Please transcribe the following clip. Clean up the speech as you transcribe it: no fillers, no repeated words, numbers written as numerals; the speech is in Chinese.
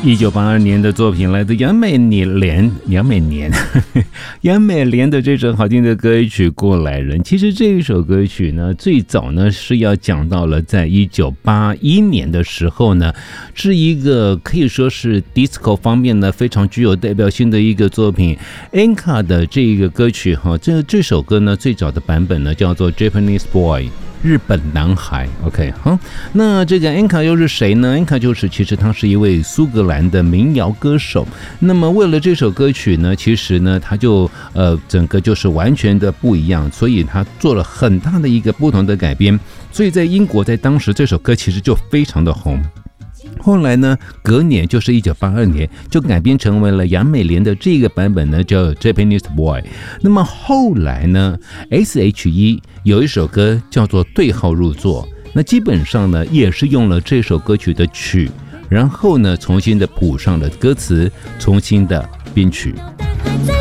1982年的作品来自杨美莲的这首好听的歌曲《过来人》。其实这一首歌曲呢，最早呢是要讲到了在1981年的时候呢，是一个可以说是 disco 方面呢非常具有代表性的一个作品 Enka 的这个歌曲哈。这首歌呢最早的版本呢叫做 Japanese Boy，日本男孩 ，OK， 好，那这个 Enka 又是谁呢 ？Enka 其实他是一位苏格兰的民谣歌手。那么为了这首歌曲呢，其实呢他就整个就是完全的不一样，所以他做了很大的一个不同的改编。所以在英国在当时这首歌其实就非常的红。后来呢，隔年就是1982年，就改编成为了杨美莲的这个版本呢，叫 Japanese Boy。那么后来呢 ，S.H.E 有一首歌叫做《对号入座》，那基本上呢也是用了这首歌曲的曲，然后呢重新的谱上了歌词，重新的编曲。